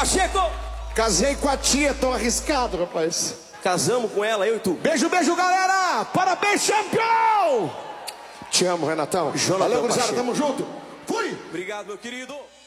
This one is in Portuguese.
Pacheco! Casei com a tia, tô arriscado, rapaz. Casamos com ela, eu e tu. Beijo, beijo, galera! Parabéns, campeão! Te amo, Renatão. Jonathan Valeu, gurizada, Pacheco. tamo junto. Fui! Obrigado, meu querido.